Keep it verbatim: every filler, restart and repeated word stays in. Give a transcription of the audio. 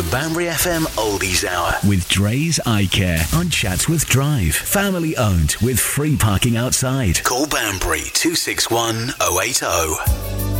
The Banbury F M Oldies Hour. With Dre's Eye Care on Chatsworth Drive. Family owned with free parking outside. Call Banbury two six one oh eight oh.